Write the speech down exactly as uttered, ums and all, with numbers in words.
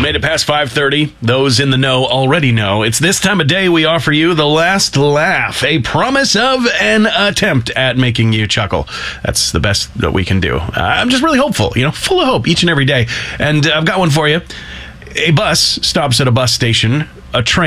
Made it past five thirty. Those in the know already know. It's this time of day we offer you the last laugh, a promise of an attempt at making you chuckle. That's the best that we can do. Uh, I'm just really hopeful, you know, full of hope each and every day. And I've got one for you. A bus stops at a bus station. A train